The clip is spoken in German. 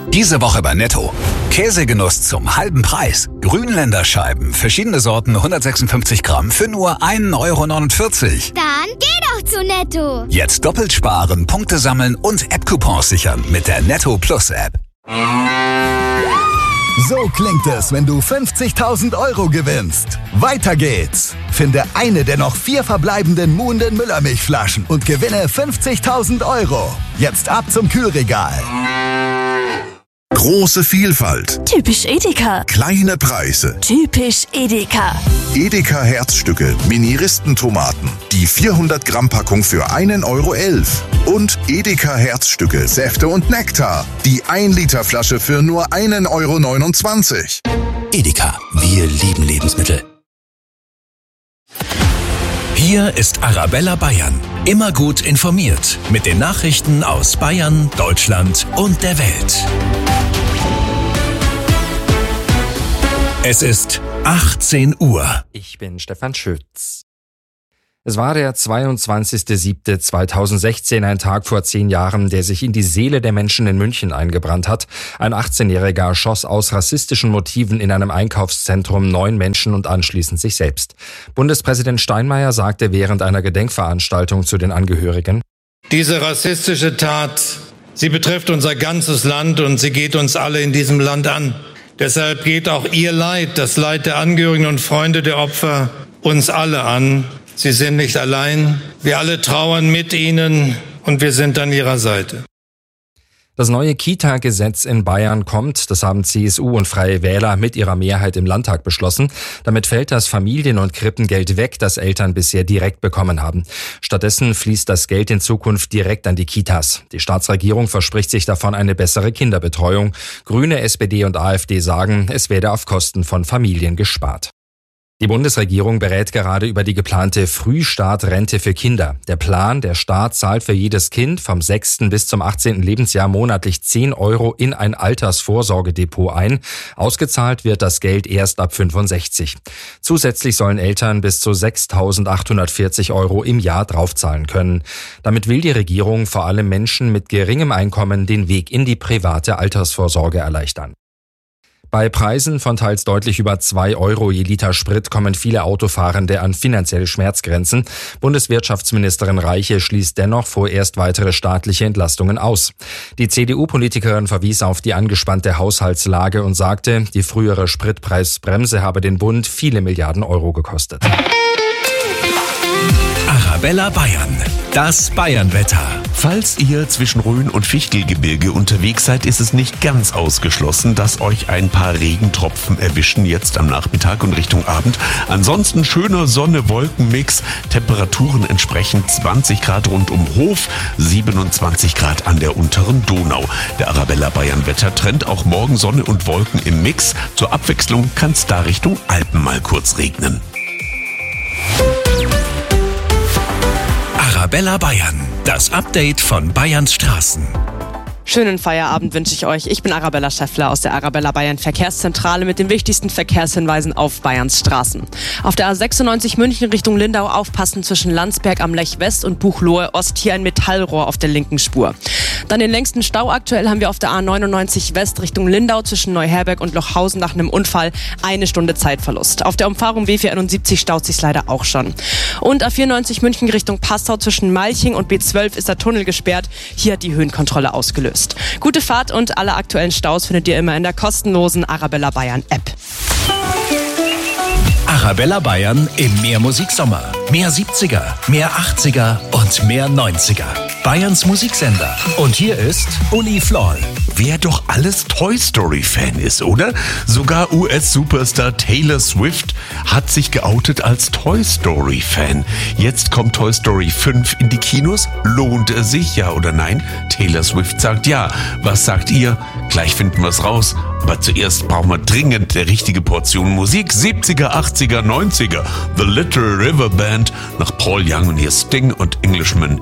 Diese Woche bei Netto. Käsegenuss zum halben Preis. Grünländerscheiben, verschiedene Sorten, 156 Gramm für nur 1,49 €. Dann geh doch zu Netto. Jetzt doppelt sparen, Punkte sammeln und App-Coupons sichern mit der Netto Plus App. So klingt es, wenn du 50.000 € gewinnst. Weiter geht's. Finde eine der noch 4 verbleibenden Muhnden Müllermilchflaschen und gewinne 50.000 €. Jetzt ab zum Kühlregal. Große Vielfalt. Typisch Edeka. Kleine Preise. Typisch Edeka. Edeka Herzstücke, Mini-Ristentomaten. Die 400 Gramm Packung für 1,11 €. Und Edeka Herzstücke, Säfte und Nektar. Die 1 Liter Flasche für nur 1,29 €. Edeka, wir lieben Lebensmittel. Hier ist Arabella Bayern. Immer gut informiert mit den Nachrichten aus Bayern, Deutschland und der Welt. Es ist 18 Uhr. Ich bin Stefan Schütz. Es war der 22.07.2016, ein Tag vor 10 Jahren, der sich in die Seele der Menschen in München eingebrannt hat. Ein 18-Jähriger schoss aus rassistischen Motiven in einem Einkaufszentrum 9 Menschen und anschließend sich selbst. Bundespräsident Steinmeier sagte während einer Gedenkveranstaltung zu den Angehörigen: Diese rassistische Tat, sie betrifft unser ganzes Land und sie geht uns alle in diesem Land an. Deshalb geht auch Ihr Leid, das Leid der Angehörigen und Freunde der Opfer, uns alle an. Sie sind nicht allein. Wir alle trauern mit Ihnen und wir sind an Ihrer Seite. Das neue Kita-Gesetz in Bayern kommt, das haben CSU und Freie Wähler mit ihrer Mehrheit im Landtag beschlossen. Damit fällt das Familien- und Krippengeld weg, das Eltern bisher direkt bekommen haben. Stattdessen fließt das Geld in Zukunft direkt an die Kitas. Die Staatsregierung verspricht sich davon eine bessere Kinderbetreuung. Grüne, SPD und AfD sagen, es werde auf Kosten von Familien gespart. Die Bundesregierung berät gerade über die geplante Frühstartrente für Kinder. Der Plan, der Staat zahlt für jedes Kind vom 6. bis zum 18. Lebensjahr monatlich 10 € in ein Altersvorsorgedepot ein. Ausgezahlt wird das Geld erst ab 65. Zusätzlich sollen Eltern bis zu 6.840 € im Jahr draufzahlen können. Damit will die Regierung vor allem Menschen mit geringem Einkommen den Weg in die private Altersvorsorge erleichtern. Bei Preisen von teils deutlich über 2 € je Liter Sprit kommen viele Autofahrende an finanzielle Schmerzgrenzen. Bundeswirtschaftsministerin Reiche schließt dennoch vorerst weitere staatliche Entlastungen aus. Die CDU-Politikerin verwies auf die angespannte Haushaltslage und sagte, die frühere Spritpreisbremse habe den Bund viele Milliarden Euro gekostet. Arabella Bayern, das Bayernwetter. Falls ihr zwischen Rhön und Fichtelgebirge unterwegs seid, ist es nicht ganz ausgeschlossen, dass euch ein paar Regentropfen erwischen jetzt am Nachmittag und Richtung Abend. Ansonsten schöner Sonne-Wolken-Mix, Temperaturen entsprechend 20 Grad rund um Hof, 27 Grad an der unteren Donau. Der Arabella Bayern Wettertrend, auch morgen Sonne und Wolken im Mix. Zur Abwechslung kann es da Richtung Alpen mal kurz regnen. Arabella Bayern, das Update von Bayerns Straßen. Schönen Feierabend wünsche ich euch. Ich bin Arabella Schäffler aus der Arabella Bayern Verkehrszentrale mit den wichtigsten Verkehrshinweisen auf Bayerns Straßen. Auf der A96 München Richtung Lindau aufpassen zwischen Landsberg am Lech West und Buchloe Ost. Hier ein Metallrohr auf der linken Spur. Dann den längsten Stau aktuell haben wir auf der A99 West Richtung Lindau zwischen Neuherberg und Lochhausen nach einem Unfall. 1 Stunde Zeitverlust. Auf der Umfahrung B471 staut sich leider auch schon. Und A94 München Richtung Passau zwischen Malching und B12 ist der Tunnel gesperrt. Hier hat die Höhenkontrolle ausgelöst. Gute Fahrt und alle aktuellen Staus findet ihr immer in der kostenlosen Arabella Bayern App. Arabella Bayern im Mehr-Musik-Sommer. Mehr 70er, mehr 80er und mehr 90er. Bayerns Musiksender. Und hier ist Uli Floll. Wer doch alles Toy Story-Fan ist, oder? Sogar US-Superstar Taylor Swift hat sich geoutet als Toy Story-Fan. Jetzt kommt Toy Story 5 in die Kinos. Lohnt es sich, ja oder nein? Taylor Swift sagt ja. Was sagt ihr? Gleich finden wir es raus. Aber zuerst brauchen wir dringend eine richtige Portion Musik. 70er, 80er, 90er. The Little River Band nach Paul Young und ihr Sting und Englishman